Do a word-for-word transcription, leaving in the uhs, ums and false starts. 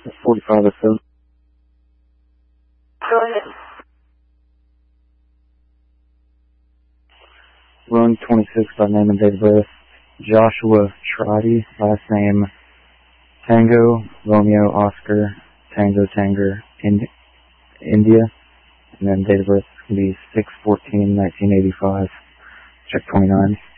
forty-five or so. Go ahead. Run twenty-six by name and date of birth. Joshua Trotty, last name Tango, Romeo, Oscar, Tango, Tanger, Ind- India. And then date of birth is going to be six fourteen nineteen eighty-five. Check twenty-nine.